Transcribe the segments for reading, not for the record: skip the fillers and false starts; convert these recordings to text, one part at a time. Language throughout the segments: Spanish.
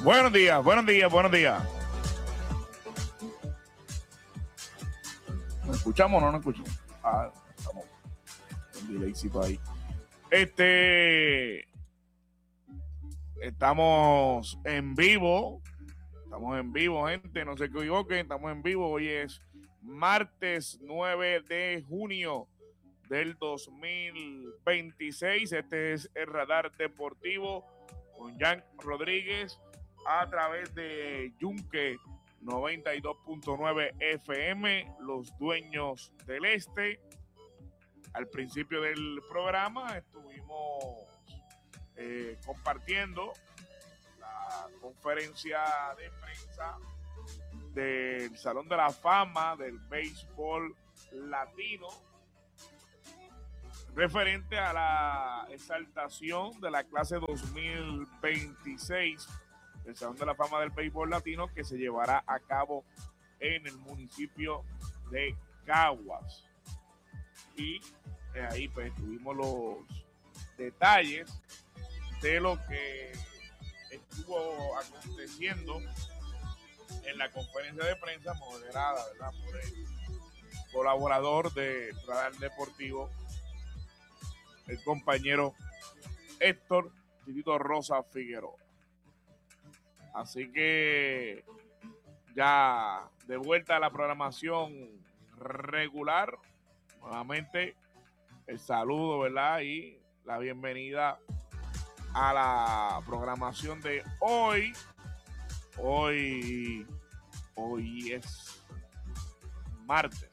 Buenos días, buenos días, buenos días. ¿Nos escuchamos o no nos escuchamos? Estamos en delaycito ahí. Estamos en vivo. Estamos en vivo, gente. No se equivoquen, estamos en vivo. Hoy es martes 9 de junio del 2026. Este es el Radar Deportivo con Jan Rodríguez a través de Yunque 92.9 FM, los dueños del este. Al principio del programa estuvimos compartiendo la conferencia de prensa del Salón de la Fama del Béisbol Latino referente a la exaltación de la clase 2026 del Salón de la Fama del Béisbol Latino, que se llevará a cabo en el municipio de Caguas. Y ahí pues tuvimos los detalles de lo que estuvo aconteciendo en la conferencia de prensa moderada, ¿verdad?, por el colaborador de Radar Deportivo, el compañero Héctor Titito Rosa Figueroa. Así que ya de vuelta a la programación regular, nuevamente el saludo, ¿verdad?, y la bienvenida a la programación de hoy. Hoy es martes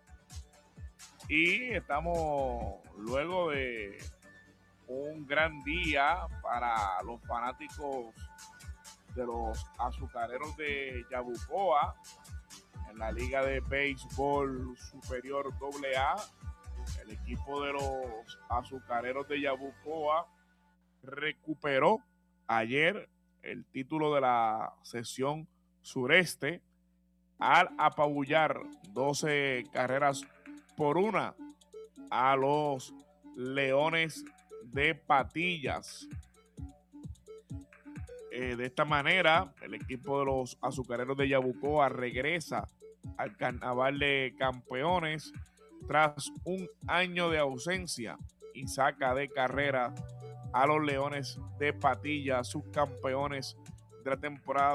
y estamos luego de un gran día para los fanáticos de los Azucareros de Yabucoa en la Liga de Béisbol Superior AA. El equipo de los Azucareros de Yabucoa recuperó ayer el título de la sección sureste al apabullar 12 carreras por una a los Leones de Patillas. De esta manera, el equipo de los Azucareros de Yabucoa regresa al Carnaval de Campeones tras un año de ausencia y saca de carrera a los Leones de Patillas, subcampeones de la temporada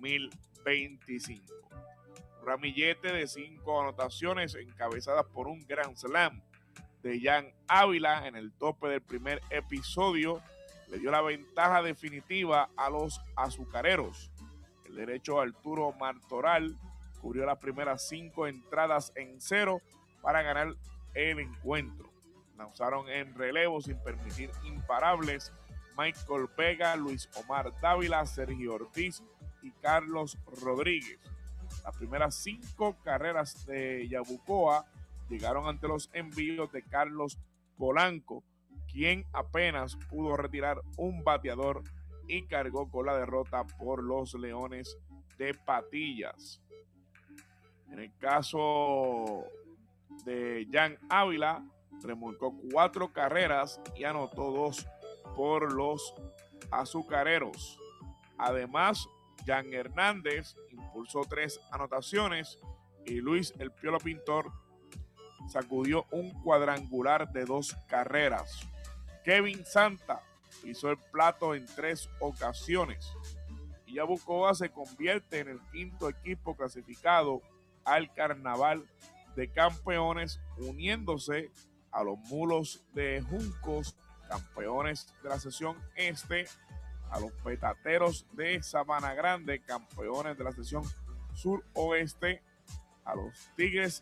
2025. Un ramillete de 5 anotaciones encabezadas por un Grand Slam de Jan Ávila en el tope del primer episodio le dio la ventaja definitiva a los azucareros. El derecho Arturo Martoral cubrió las primeras 5 entradas en 0 para ganar el encuentro. Lanzaron en relevo sin permitir imparables Michael Vega, Luis Omar Dávila, Sergio Ortiz y Carlos Rodríguez. Las primeras 5 carreras de Yabucoa llegaron ante los envíos de Carlos Polanco, quien apenas pudo retirar un bateador y cargó con la derrota por los Leones de Patillas. En el caso de Jan Ávila, remolcó 4 carreras y anotó 2 por los azucareros. Además, Jan Hernández impulsó 3 anotaciones y Luis El Piolo Pintor sacudió un cuadrangular de 2 carreras. Kevin Santa hizo el plato en 3 ocasiones y Yabucoa se convierte en el 5º equipo clasificado al Carnaval de Campeones, uniéndose a los Mulos de Juncos, campeones de la sección este, a los Petateros de Sabana Grande, campeones de la sección suroeste, a los Tigres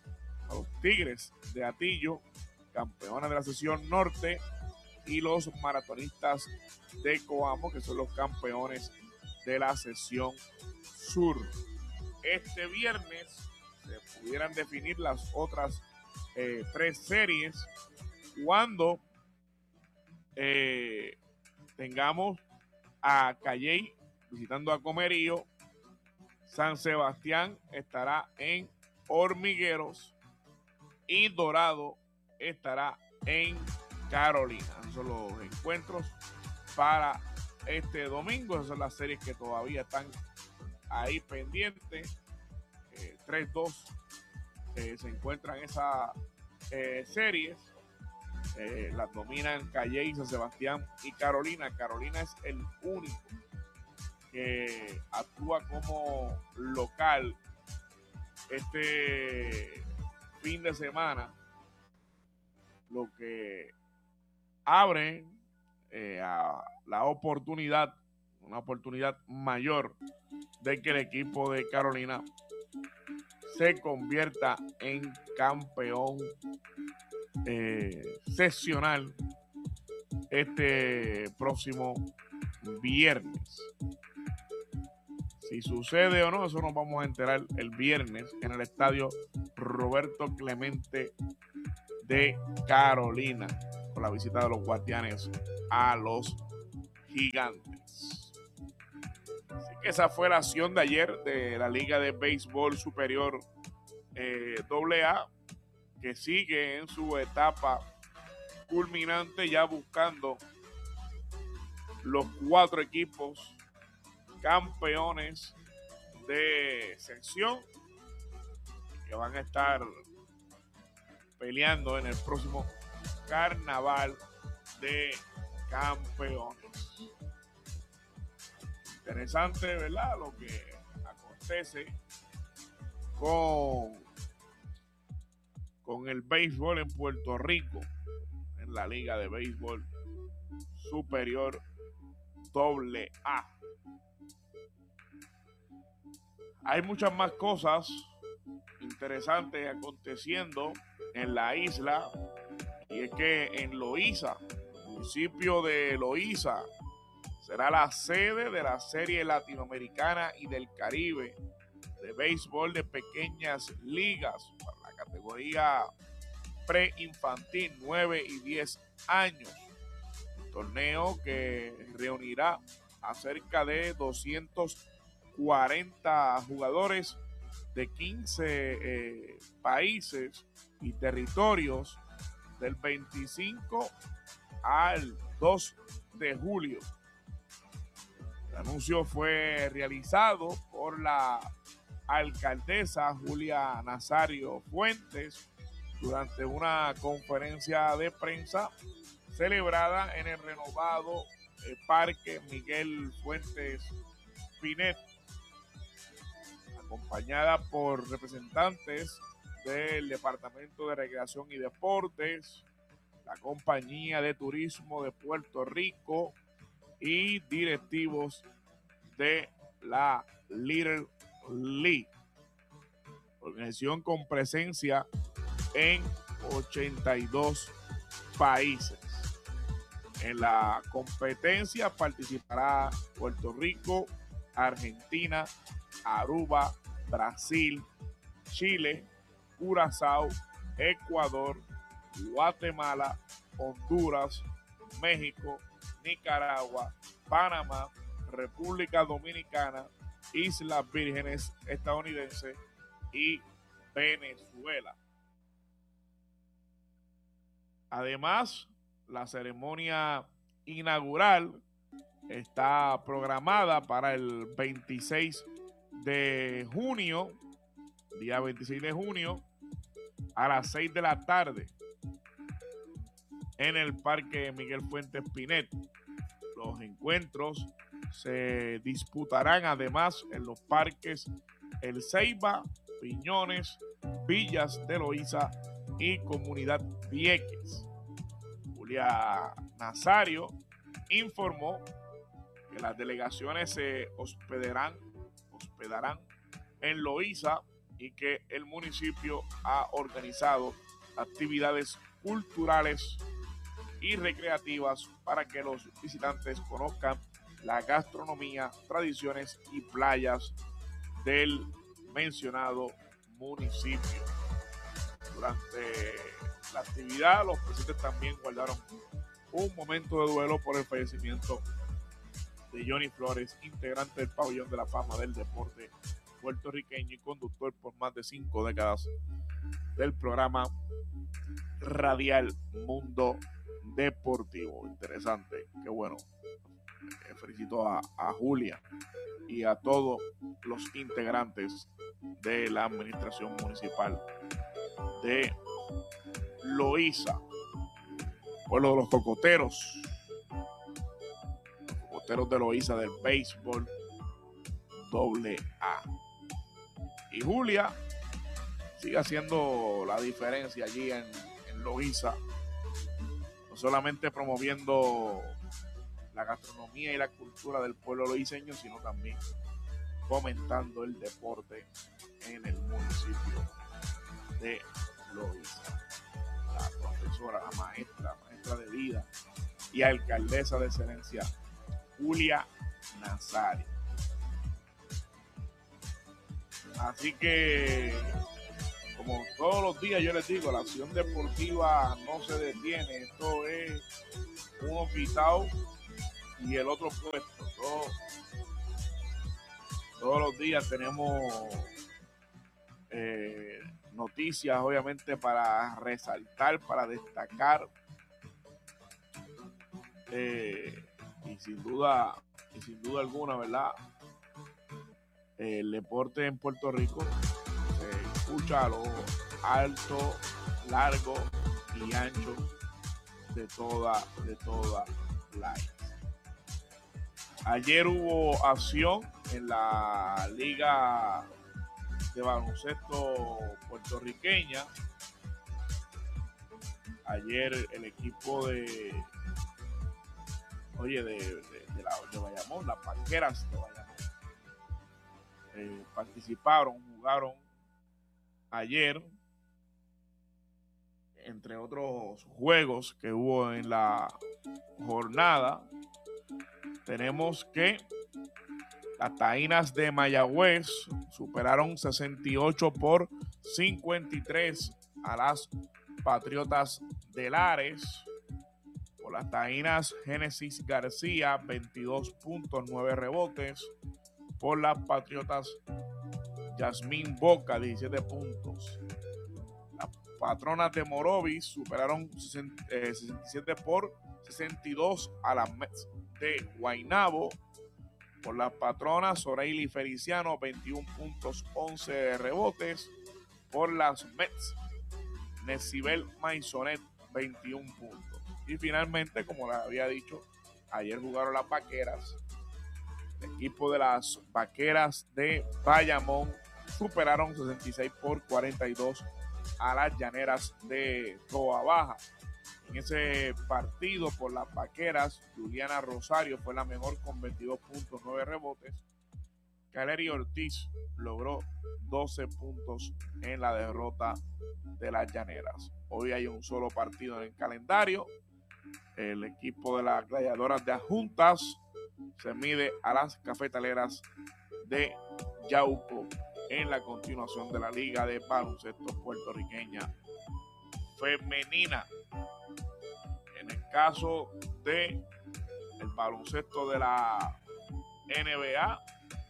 de Atillo, campeones de la sección norte, y los Maratonistas de Coamo, que son los campeones de la sección sur. Este viernes se pudieran definir las otras 3 series cuando tengamos a Calley visitando a Comerío. San Sebastián estará en Hormigueros y Dorado estará en Carolina. Esos son los encuentros para este domingo. Esas son las series que todavía están ahí pendientes. 3-2 se encuentran esas series. Las dominan Calle, San Sebastián y Carolina. Carolina es el único que actúa como local este fin de semana, lo que abre a la oportunidad, una oportunidad mayor de que el equipo de Carolina se convierta en campeón seccional este próximo viernes. Si sucede o no, eso nos vamos a enterar el viernes en el estadio Roberto Clemente de Carolina, con la visita de los Guardianes a los Gigantes. Así que esa fue la acción de ayer de la Liga de Béisbol Superior AA, que sigue en su etapa culminante, ya buscando los 4 equipos campeones de sección que van a estar peleando en el próximo Carnaval de Campeones. Interesante, ¿verdad? Lo que acontece con el béisbol en Puerto Rico, en la Liga de Béisbol Superior AA. Hay muchas más cosas interesantes aconteciendo en la isla, y es que en Loíza, el municipio de Loíza, será la sede de la Serie Latinoamericana y del Caribe de béisbol de pequeñas ligas para la categoría preinfantil 9 y 10 años. Un torneo que reunirá a cerca de 240 jugadores de 15 países y territorios del 25 al 2 de julio. El anuncio fue realizado por la alcaldesa Julia Nazario Fuentes durante una conferencia de prensa celebrada en el renovado Parque Miguel Fuentes Pinet, acompañada por representantes del Departamento de Recreación y Deportes, la Compañía de Turismo de Puerto Rico y directivos de la Little League, organización con presencia en 82 países. En la competencia participará Puerto Rico, Argentina, Aruba, Brasil, Chile, Curazao, Ecuador, Guatemala, Honduras, México, Nicaragua, Panamá, República Dominicana, Islas Vírgenes estadounidenses y Venezuela. Además, la ceremonia inaugural está programada para el 26 de junio, día 26 de junio, a las 6 de la tarde, en el Parque Miguel Fuentes Pinet. Los encuentros se disputarán además en los parques El Ceiba, Piñones, Villas de Loíza y Comunidad Vieques. Julia Nazario informó que las delegaciones se hospedarán en Loíza y que el municipio ha organizado actividades culturales y recreativas para que los visitantes conozcan la gastronomía, tradiciones y playas del mencionado municipio. Durante la actividad, los presentes también guardaron un momento de duelo por el fallecimiento de Johnny Flores, integrante del Pabellón de la Fama del Deporte puertorriqueño y conductor por más de 5 décadas del programa radial Mundo Deportivo. Interesante, qué bueno. felicito a Julia y a todos los integrantes de la administración municipal de Loíza, pueblo de los cocoteros de Loíza del béisbol AA. Y Julia sigue haciendo la diferencia allí en Loíza, no solamente promoviendo la gastronomía y la cultura del pueblo loiseño, sino también fomentando el deporte en el municipio de Loíza. La profesora, la maestra de vida y alcaldesa de excelencia, Julia Nazario. Así que, como todos los días yo les digo, la acción deportiva no se detiene. Esto es uno quitado y el otro puesto. Todos los días tenemos noticias, obviamente, para resaltar, para destacar. Y sin duda alguna, ¿verdad? El deporte en Puerto Rico se escucha a lo alto, largo y ancho de toda la isla. Ayer hubo acción en la Liga de Baloncesto puertorriqueña. Ayer el equipo de Bayamón, las Vaqueras de Bayamón, jugaron ayer, entre otros juegos que hubo en la jornada. Tenemos que las Taínas de Mayagüez superaron 68-53 a las Patriotas de Lares. Por las Taínas, Génesis García, 22 puntos, 9 rebotes. Por las Patriotas, Yasmín Boca, 17 puntos. Las Patronas de Morovis superaron 67-62 a las Mets de Guaynabo. Por las Patronas, Soreili Feliciano, 21 puntos, 11 rebotes. Por las Mets, Necibel Maisonet, 21 puntos. Y finalmente, como les había dicho, ayer jugaron las Vaqueras. El equipo de las Vaqueras de Bayamón superaron 66-42 a las Llaneras de Toa Baja. En ese partido por las Vaqueras, Juliana Rosario fue la mejor con 22 puntos, 9 rebotes. Caleri Ortiz logró 12 puntos en la derrota de las Llaneras. Hoy hay un solo partido en el calendario. El equipo de las Gladiadoras de Adjuntas se mide a las Cafetaleras de Yauco en la continuación de la Liga de Baloncesto Puertorriqueña Femenina. En el caso de el baloncesto de la NBA,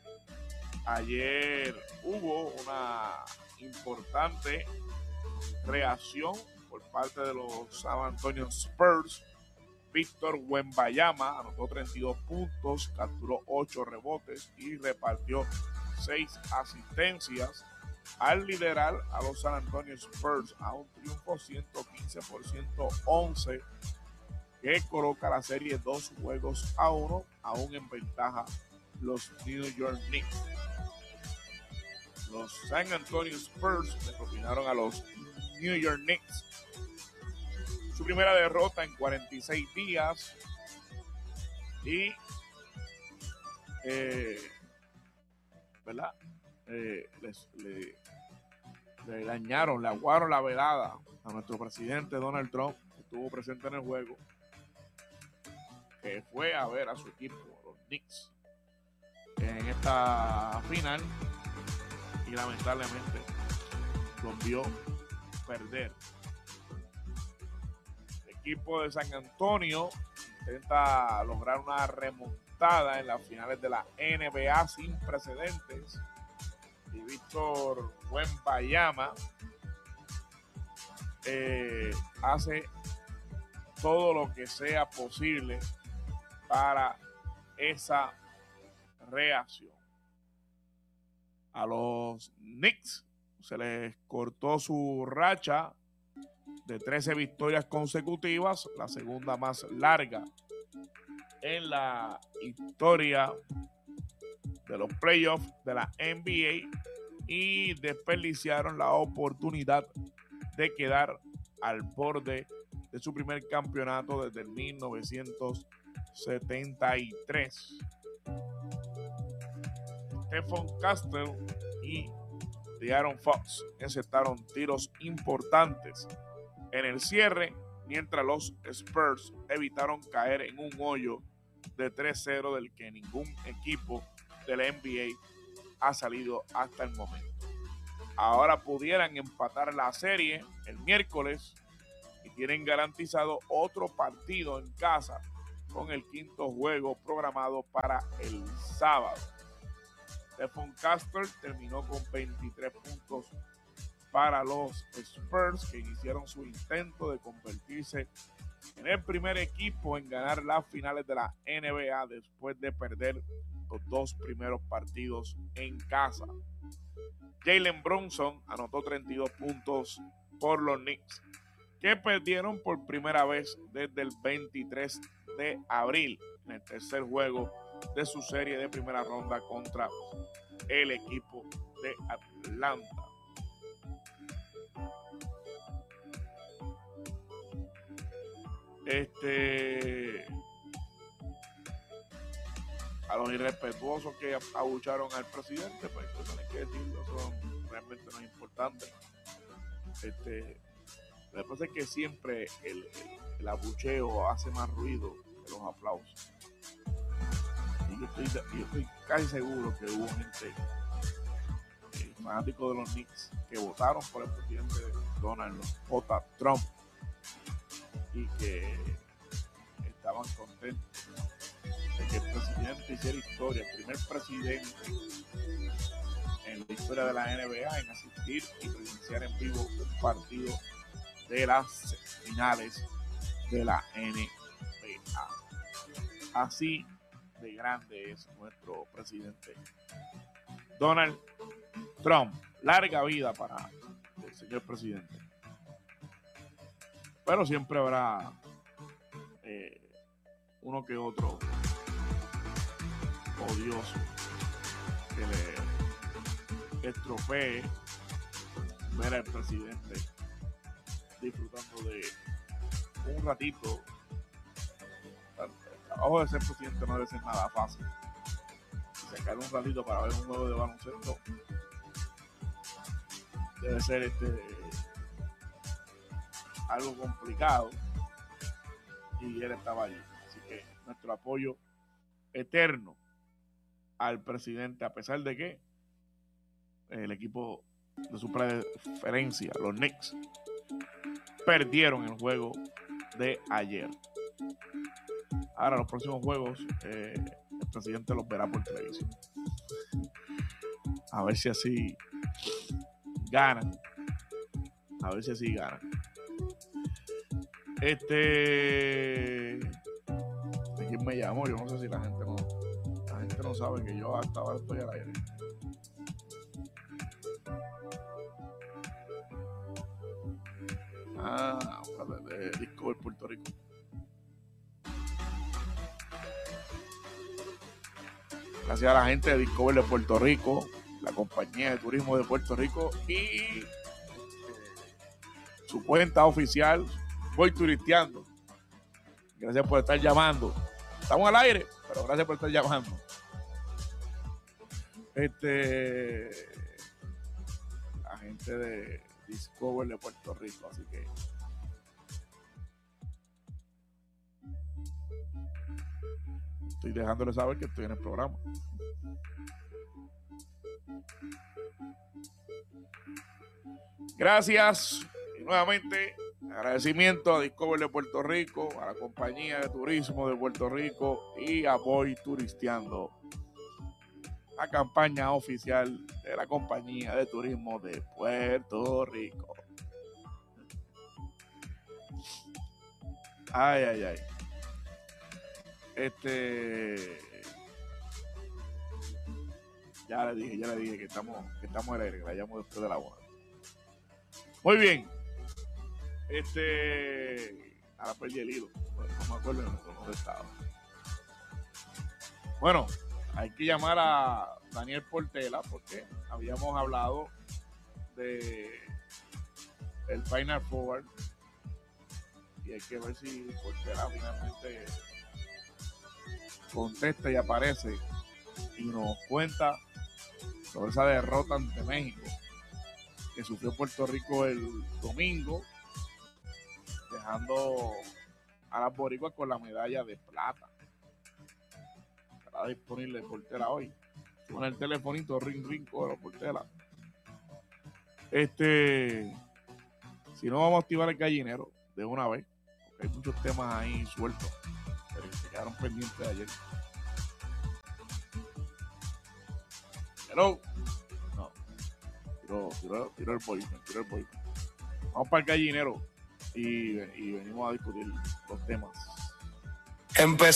ayer hubo una importante reacción por parte de los San Antonio Spurs. Víctor Wembanyama anotó 32 puntos, capturó 8 rebotes y repartió 6 asistencias al liderar a los San Antonio Spurs a un triunfo 115-111 que coloca la serie 2-1, aún en ventaja los New York Knicks. Los San Antonio Spurs le propinaron a los New York Knicks su primera derrota en 46 días y ¿verdad? Le dañaron, le aguaron la velada a nuestro presidente Donald Trump, que estuvo presente en el juego, que fue a ver a su equipo, los Knicks, en esta final, y lamentablemente los vio perder. El equipo de San Antonio intenta lograr una remontada en las finales de la NBA sin precedentes, y Víctor Wembanyama hace todo lo que sea posible para esa reacción. A los Knicks se les cortó su racha de 13 victorias consecutivas, la segunda más larga en la historia de los playoffs de la NBA, y desperdiciaron la oportunidad de quedar al borde de su primer campeonato desde el 1973. Stephon Castle y De'Aaron Fox encestaron tiros importantes en el cierre, mientras los Spurs evitaron caer en un hoyo de 3-0 del que ningún equipo de la NBA ha salido hasta el momento. Ahora pudieran empatar la serie el miércoles y tienen garantizado otro partido en casa con el quinto juego programado para el sábado. Stephon Castle terminó con 23 puntos para los Spurs, que iniciaron su intento de convertirse en el primer equipo en ganar las finales de la NBA después de perder los dos primeros partidos en casa. Jalen Brunson anotó 32 puntos por los Knicks, que perdieron por primera vez desde el 23 de abril en el tercer juego de su serie de primera ronda contra el equipo de Atlanta. A los irrespetuosos que abucharon al presidente, pues no hay que decirlo, eso realmente no es importante. Lo que pasa es que siempre el abucheo hace más ruido que los aplausos. Y yo estoy casi seguro que hubo gente, fanáticos de los Knicks, que votaron por el presidente Donald J. Trump y que estaban contentos de que el presidente hiciera historia, el primer presidente en la historia de la NBA en asistir y presenciar en vivo un partido de las finales de la NBA. Así de grande es nuestro presidente Donald Trump. Larga vida para el señor presidente. Pero siempre habrá uno que otro odioso que le estropee ver al presidente disfrutando de un ratito. El trabajo de ser presidente no debe ser nada fácil. Sacar un ratito para ver un juego de baloncesto debe ser algo complicado, y él estaba allí. Así que nuestro apoyo eterno al presidente, a pesar de que el equipo de su preferencia, los Knicks, perdieron el juego de ayer. Ahora los próximos juegos el presidente los verá por televisión, a ver si así ganan. ¿Quién me llamó? Yo no sé si la gente no sabe que yo hasta ahora estoy al aire. De Discover Puerto Rico. Gracias a la gente de Discover de Puerto Rico, la compañía de turismo de Puerto Rico y su cuenta oficial Voy Turisteando. Gracias por estar llamando. Estamos al aire, pero gracias por estar llamando. La gente de Discover de Puerto Rico, así que estoy dejándole saber que estoy en el programa. Gracias y nuevamente agradecimiento a Discover de Puerto Rico, a la compañía de turismo de Puerto Rico y a Voy Turisteando, la campaña oficial de la compañía de turismo de Puerto Rico. Ay. Ya le dije que estamos al aire, que la llamo después de la hora. Muy bien. Ahora perdí el hilo. Bueno, no me acuerdo en dónde estaba. Bueno, hay que llamar a Daniel Portela porque habíamos hablado de el Final Forward y hay que ver si Portela finalmente contesta y aparece y nos cuenta sobre esa derrota ante México que sufrió Puerto Rico el domingo, dejando a las boricuas con la medalla de plata. Estará disponible Portela hoy. Con el telefonito, ring, coro, Portela. Si no, vamos a activar el gallinero de una vez, porque hay muchos temas ahí sueltos, pero que se quedaron pendientes de ayer. Hello. No. Tiro el boy. Vamos para el gallinero y venimos a discutir los temas. Empezó.